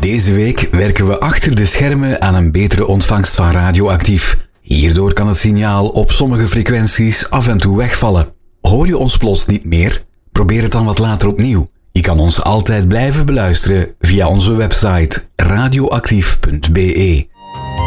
Deze week werken we achter de schermen aan een betere ontvangst van Radioactief. Hierdoor kan het signaal op sommige frequenties af en toe wegvallen. Hoor je ons plots niet meer? Probeer het dan wat later opnieuw. Je kan ons altijd blijven beluisteren via onze website radioactief.be.